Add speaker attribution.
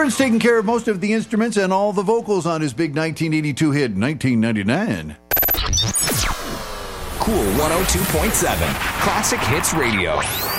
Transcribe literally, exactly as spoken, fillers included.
Speaker 1: Prince taking care of most of the instruments and all the vocals on his big nineteen eighty-two hit, nineteen ninety-nine.
Speaker 2: Cool one oh two point seven, Classic Hits Radio.